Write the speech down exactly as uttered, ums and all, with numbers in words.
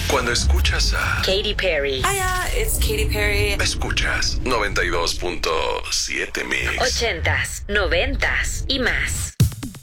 Cuando escuchas a Katy Perry. Hiya, it's Katy Perry. Escuchas noventa y dos punto siete Mix. Ochentas, noventas y más.